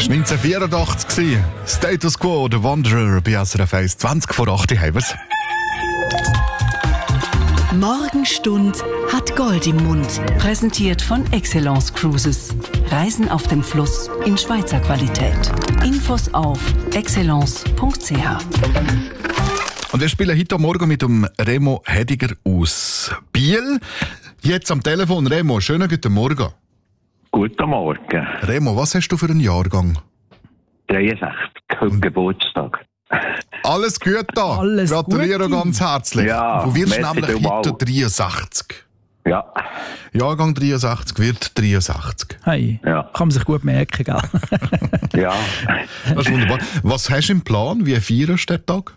1984 war Status Quo, der Wanderer bei SRF 1, 20 vor 8 haben wir's. Morgenstund hat Gold im Mund. Präsentiert von Excellence Cruises. Reisen auf dem Fluss in Schweizer Qualität. Infos auf excellence.ch. Und wir spielen heute Morgen mit dem Remo Hediger aus Biel. Jetzt am Telefon. Remo, schönen guten Morgen. Guten Morgen. Remo, was hast du für einen Jahrgang? 63, heute Geburtstag. Alles gut da. Alles Gratuliere Gute. ganz herzlich. Ja, du wirst merci nämlich vielmals. heute 63. Ja, Jahrgang 63 wird 63. Hey, Ja. kann man sich gut merken, gell? ja. Das ist wunderbar. Was hast du im Plan? Wie feierst du den Tag?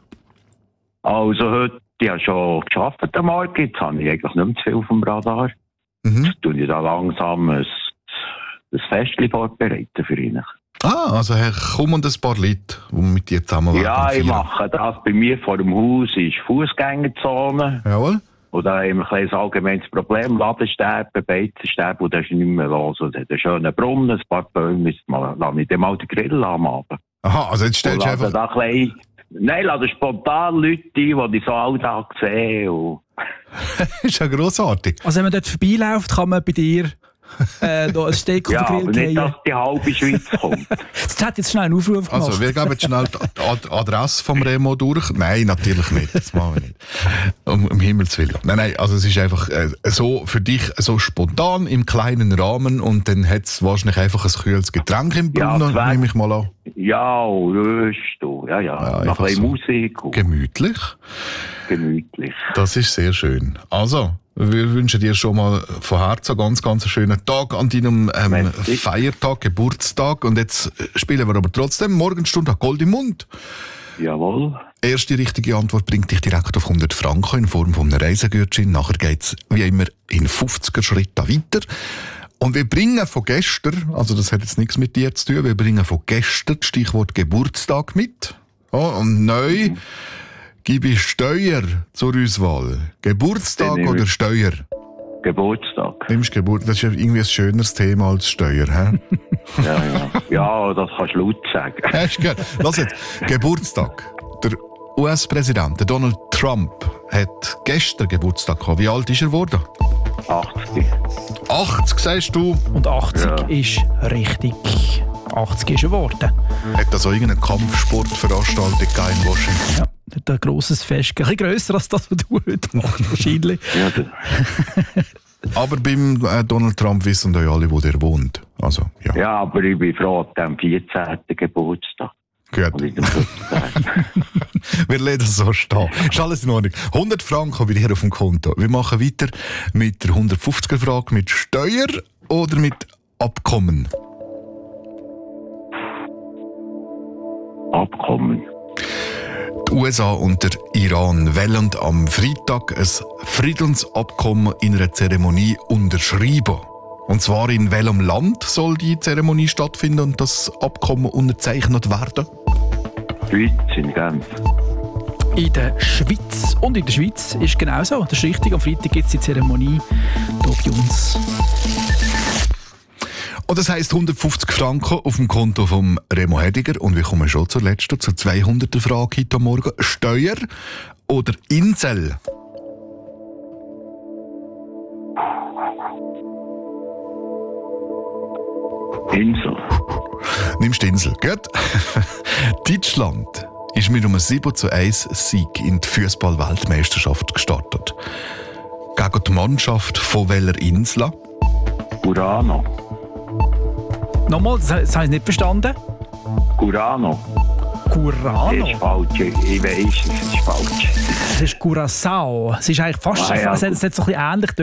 Also heute, ich habe schon gearbeitet am Morgen, jetzt habe ich eigentlich nicht mehr zu viel auf dem Radar. Mhm. Jetzt tue ich da langsam ein Festchen vorbereiten für ihn. Ah, also kommen ein paar Leute, die mit dir zusammen Ja, ich feiern. mache das. Bei mir vor dem Haus ist Fußgängerzone. Jawohl. Und da haben wir ein kleines allgemeines Problem. Ladensterben, Beizensterben, und das ist nicht mehr los. Und es hat einen schönen Brunnen, ein paar Bäume. Jetzt lasse ich dem mal den Grill am Abend. Aha, also jetzt stellst du Und lasse einfach... da klein... Nein, lasse spontan Leute ein, die ich so alltag sehe. Und ist ja grossartig. Also wenn man dort vorbeiläuft, kann man bei dir da ein Steak ja, auf den aber Grill nicht, dass gehen. die halbe Schweiz kommt. Jetzt hat jetzt schnell einen Aufruf gemacht. Also, wir geben jetzt schnell die Adresse vom Remo durch. Nein, natürlich nicht. Das machen wir nicht. Um Himmels Willen. Nein, also es ist einfach so für dich so spontan im kleinen Rahmen und dann hat es wahrscheinlich einfach ein kühles Getränk im Ja, Brunnen, das nehme ich mal an. Ja, und Röst. Ja. Noch ein einfach bisschen so. Musik. Und Gemütlich. gemütlich. Das ist sehr schön. Also, wir wünschen dir schon mal von Herzen ganz, ganz einen schönen Tag an deinem Merci. Feiertag, Geburtstag. Und jetzt spielen wir aber trotzdem Morgenstunde hat Gold im Mund. Jawohl. Erste richtige Antwort bringt dich direkt auf 100 Franken in Form von einem Reisegürtchen. Nachher geht's wie immer in 50er Schritten weiter. Und wir bringen von gestern, also das hat jetzt nichts mit dir zu tun, wir bringen von gestern das Stichwort Geburtstag mit. Ja, und neu gebe ich Steuer zur Auswahl. Geburtstag Dann nehme oder ich- Steuer? Geburtstag. Nimmst Geburt, das ist ja irgendwie ein schöneres Thema als Steuer, hä? Ja, das kannst du laut sagen. Hast du gehört? Lass jetzt, Geburtstag. Der US-Präsident, der Donald Trump, hat gestern Geburtstag gehabt. Wie alt ist er geworden? 80. 80, sagst du. Und 80 Ja. ist richtig. 80 ist er geworden. Hat also irgendeine Kampfsportveranstaltung gegeben in Washington? Ja, dort ein grosses Fest. Ein bisschen grösser als das, was du heute machst, wahrscheinlich. Ja, Aber beim Donald Trump wissen ja alle, wo der wohnt. Also, ja. ja, aber ich bin froh, am 14. Geburtstag. Und Gut. nicht am 15. Wir lassen das so stehen. Ist alles in Ordnung. 100 Franken wieder hier auf dem Konto. Wir machen weiter mit der 150er-Frage mit Steuer oder mit Abkommen. Abkommen. Die USA und der Iran wollen am Freitag ein Friedensabkommen in einer Zeremonie unterschreiben. Und zwar in welchem Land soll die Zeremonie stattfinden und das Abkommen unterzeichnet werden? Schweiz in Genf. In der Schweiz. Und in der Schweiz ist genauso. Das ist richtig. Am Freitag gibt es die Zeremonie hier bei uns. Und das heisst 150 Franken auf dem Konto von Remo Hediger. Und wir kommen schon zur letzten, zur 200er Frage heute Morgen. Steuer oder Insel? Insel. Nimmst die Insel, gut? Deutschland ist mit einem 7:1 Sieg in die Fußball-Weltmeisterschaft gestartet. Gegen die Mannschaft von welcher Insel? Urano. Nochmal, das habe ich nicht verstanden. Urano. Das Curano. ist falsch. Ich weiss, es ist falsch. Das ist Curaçao. Es ist eigentlich fast Ah, ja. es hat so ein bisschen ähnlich